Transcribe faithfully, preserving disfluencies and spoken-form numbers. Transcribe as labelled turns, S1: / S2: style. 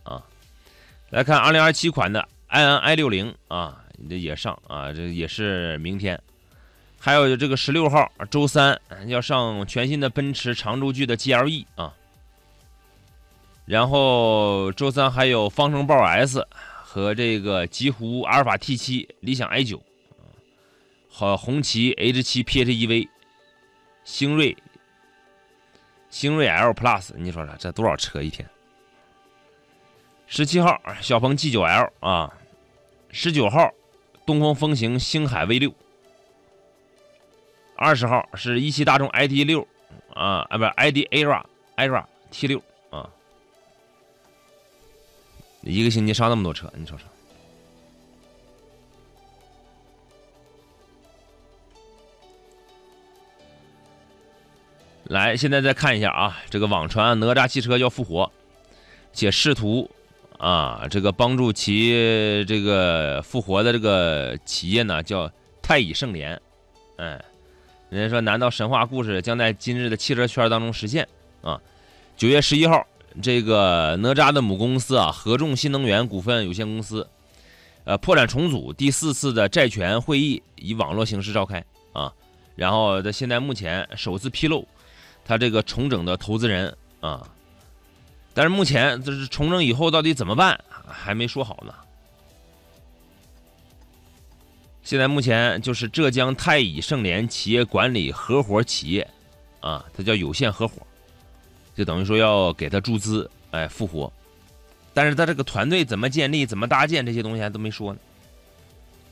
S1: 啊。来看二零二七款的埃安 i 六零啊，这也上啊，这也是明天。还有这个十六号周三要上全新的奔驰长轴距的 G L E 啊。然后周三还有方程豹 S 和这个极狐阿尔法 T 七、理想 i 九，和红旗 H 七 P H E V， 星瑞星瑞 L Plus， 你说说这多少车一天？十七号小鹏 G 九 L 啊，十九号东风风行星海 V 六，二十号是一汽大众 I D 六啊啊不是 I D Era Era T 六啊，一个星期上那么多车，你瞅瞅。来，现在再看一下啊，这个网传哪吒汽车要复活，且试图啊，这个帮助其这个复活的这个企业呢，叫太乙盛联。哎，人家说，难道神话故事将在今日的汽车圈当中实现啊？九月十一号，这个哪吒的母公司啊，合众新能源股份有限公司，呃，破产重组第四次的债权会议以网络形式召开啊，然后在现在目前首次披露。他这个重整的投资人啊，但是目前这是重整以后到底怎么办还没说好呢。现在目前就是浙江太乙盛联企业管理合伙企业啊，它叫有限合伙，就等于说要给他注资，哎，复活。但是他这个团队怎么建立、怎么搭建这些东西还都没说呢。